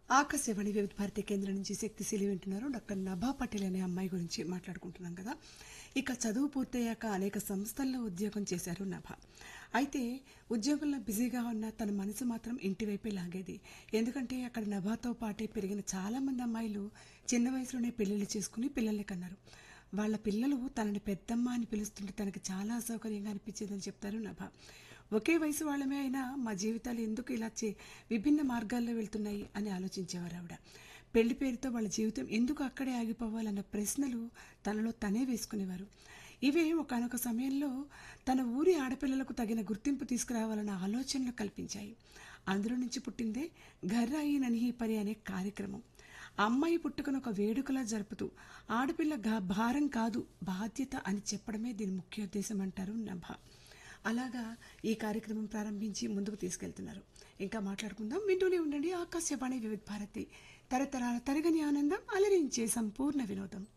ఆకాశవాణి వివిధ భారతి కేంద్రం నుంచి శక్తిశీలి వింటున్నారు. డాక్టర్ నభా పటేల్ అనే అమ్మాయి గురించి మాట్లాడుకుంటున్నాం కదా. ఇక చదువు పూర్తయ్యాక అనేక సంస్థల్లో ఉద్యోగం చేశారు నభ. అయితే ఉద్యోగంలో బిజీగా ఉన్న తన మనసు మాత్రం ఇంటి వైపే లాగేది. ఎందుకంటే అక్కడ నభాతో పాటే పెరిగిన చాలా మంది అమ్మాయిలు చిన్న వయసులోనే పెళ్లిళ్ళు చేసుకుని పిల్లల్ని కన్నారు. వాళ్ళ పిల్లలు తనని పెద్దమ్మ అని పిలుస్తుంటే తనకి చాలా అసౌకర్యంగా అనిపించేదని చెప్తారు నభ. ఒకే వయసు వాళ్ళమే అయినా మా జీవితాలు ఎందుకు ఇలా విభిన్న మార్గాల్లో వెళ్తున్నాయి అని ఆలోచించేవారు ఆవిడ. పెళ్లి పేరుతో వాళ్ళ జీవితం ఎందుకు అక్కడే ఆగిపోవాలన్న ప్రశ్నలు తనలో తనే వేసుకునేవారు. ఇవే ఒకానొక సమయంలో తన ఊరి ఆడపిల్లలకు తగిన గుర్తింపు తీసుకురావాలన్న ఆలోచనలు కల్పించాయి. అందులో నుంచి పుట్టిందే ఘర్రాయి నన్హీ పరి అనే కార్యక్రమం. అమ్మాయి పుట్టుకను ఒక వేడుకలా జరుపుతూ ఆడపిల్ల భారం కాదు బాధ్యత అని చెప్పడమే దీని ముఖ్యోద్దేశం అంటారు నభ. అలాగా ఈ కార్యక్రమం ప్రారంభించి ముందుకు తీసుకెళ్తున్నారు. ఇంకా మాట్లాడుకుందాం. వింటూనే ఉండండి ఆకాశవాణి వివిధ భారతి. తరతరాల తరగని ఆనందం, అలరించే సంపూర్ణ వినోదం.